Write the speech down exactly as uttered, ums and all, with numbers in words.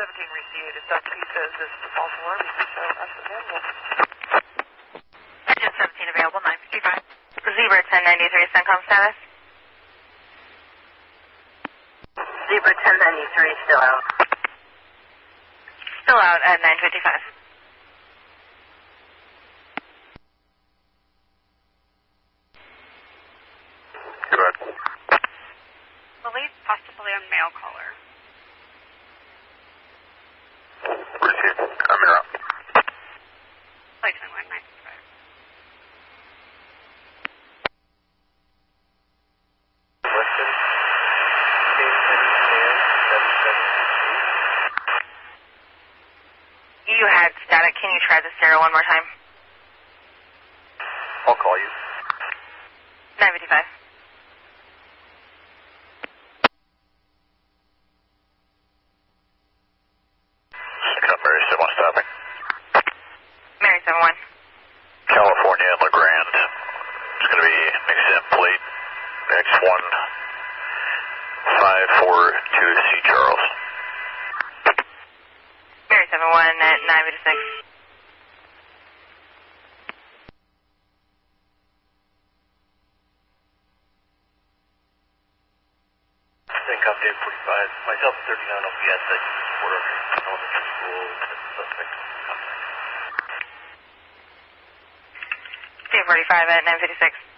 seventeen received. If Doug P says this is a false alarm, you can show us available. Engine seventeen available, nine fifty-five. Zebra ten ninety-three, CENTCOM status. Zebra ten ninety-three still out. Still out at nine fifty-five. Good. Believe possibly on mail caller. Received. I'm in route. Flight twenty-one, nine fifty-five. Weston, James Henry Stan, seven seven two three. You had static. Can you try the stereo one more time? I'll call you. nine fifty-five. Cut Mary seven one stopping. Mary seven one. California and LeGrand. It's going to be mixed in plate. X one five four two C Charles. Mary seven one at nine fifty-six. CENTCOM Dave forty-five. Myself thirty-nine O P S at Port Arthur Elementary School. Suspect contact. Dave forty-five at nine fifty-six.